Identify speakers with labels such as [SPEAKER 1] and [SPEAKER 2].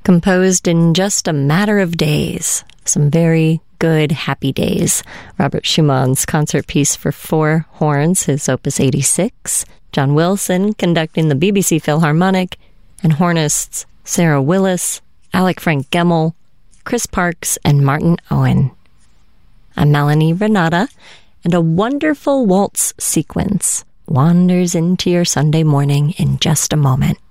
[SPEAKER 1] Composed in just a matter of days. Some very good, happy days. Robert Schumann's concert piece for four horns, his Opus 86. John Wilson conducting the BBC Philharmonic, and hornists Sarah Willis, Alec Frank Gemmel, Chris Parks, and Martin Owen. I'm Melanie Renata, and a wonderful waltz sequence wanders into your Sunday morning in just a moment.